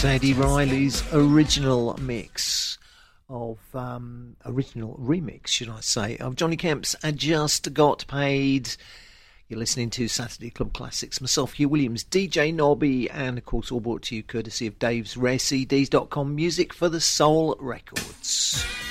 Eddie Riley's original mix of original remix, should I say, of Johnny Kemp's "I Just Got Paid." You're listening to Saturday Club Classics. Myself, Hugh Williams, DJ Nobby, and of course all brought to you courtesy of Dave's RareCDs.com, music for the Soul Records.